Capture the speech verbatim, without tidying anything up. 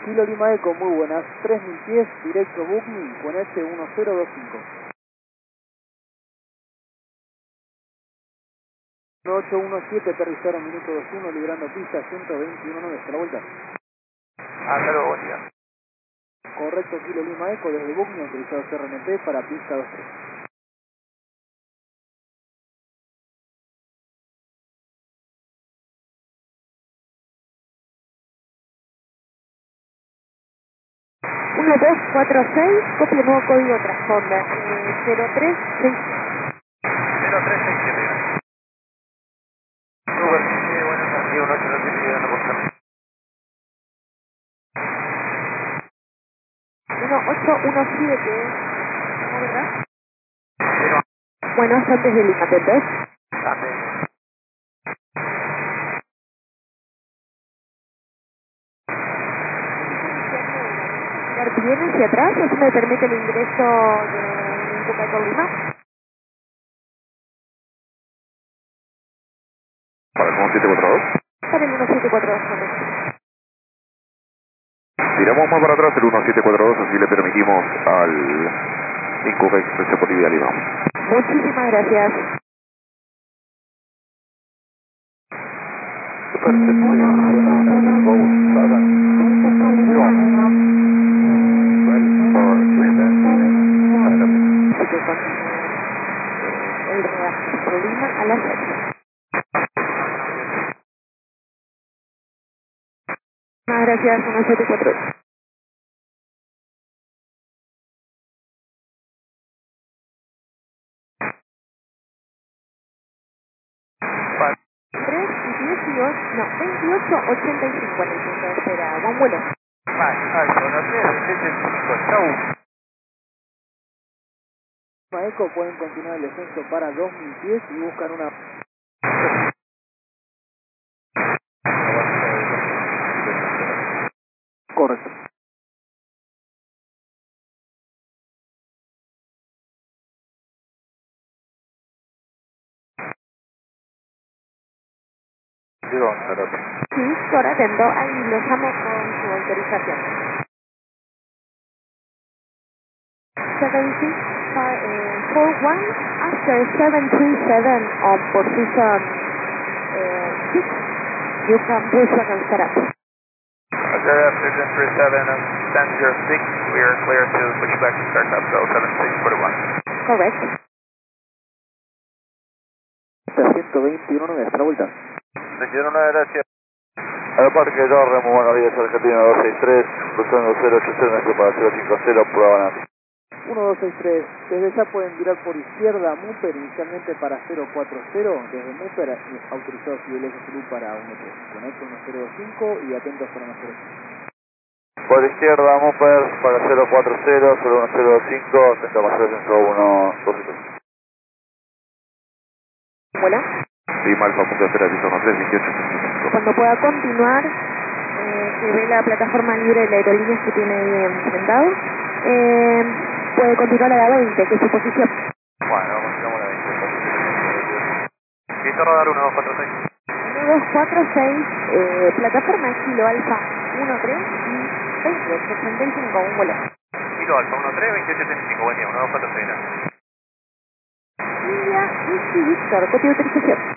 Kilo Lima Eco, muy buenas. tres mil pies, directo Booking, con S uno cero dos cinco. uno ocho uno siete, aterrizaron minuto veintiuno, librando pista ciento veintiuno nueve, hasta la vuelta. Hasta luego, buen día. Correcto, Kilo Lima Eco, desde Booking, autorizado C R N P para pista dos tres. uno dos cuatro seis, copia nuevo código transponder, eh, cero tres seis. cero tres seis siete. Super, sí, buenas tardes. uno ocho siete, llegando por acá. uno ocho uno siete, ¿no, verdad? Cero. Bueno, es antes de Lima, ¿entendés? Antes. ¿Viene hacia atrás o se me permite el ingreso de Incuca con Lima? Para el uno siete cuatro dos. Para el uno siete cuatro dos, correcto. Tiramos más para atrás el uno siete cuatro dos, así le permitimos al Incuca Express Bolivia Lima. Muchísimas gracias. El rodaje por Lima a las ocho. Muchas gracias, uno siete cuatro dos. Vale. tres y dieciocho, no, veintiocho ochenta y cinco en el punto de espera. Buen vuelo. Vale, alto, no sé, veintiocho cinco, chau. Lima Eco, pueden continuar el descenso para dos mil pies y buscan una... Correcto. Digo, pero... Sí, Víctor, atento, ahí lo llamo con su autorización. seven six four one, after seven three seven on position uh, six, you can push back and set up. Okay, after seven three seven and ten zero six, we are clear to push back and start up, so seven six four one. Correct. ciento veintiuno nueve, hasta la vuelta. veintiuno nueve, gracias. Aeroparque Dorremo, buenos días, Argentina dos seis tres, cruzando cero ocho cero, nuestro para cero cinco cero, prueba nada. uno dos seis tres, desde ya pueden tirar por izquierda Muper inicialmente para cero cuatro cero, desde Muper eh, autorizado Civilejo Salud para uno tres, conecta uno cero dos cinco y atentos para uno cero cinco. Por izquierda, Mupper, para cero cuatro cero, cero uno cero dos cinco, atento más descenso uno dos cinco. Bueno, Lima Alfa, punto de espera, piso uno tres, dieciocho sesenta y cinco. cuando pueda continuar, eh, que ve la plataforma libre de la aerolínea que tiene ahí enfrentado, eh, puede continuar a la veinte, que es su posición. Bueno, continuamos la veinte. Listo, rodar uno dos cuatro seis. uno dos cuatro seis, eh, plataforma Kilo Alfa uno tres y veintiocho ochenta y cinco, un vuelo. Kilo Alfa uno tres, veintiocho setenta y cinco, buen día, uno dos cuatro seis. India, Whisky Víctor, copia de autorización.